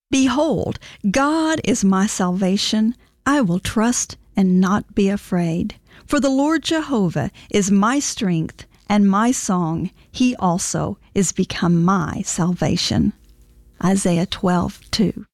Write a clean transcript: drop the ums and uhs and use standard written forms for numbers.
Behold, God is my salvation. I will trust and not be afraid. For the Lord Jehovah is my strength and my song. He also is become my salvation. Isaiah 12:2.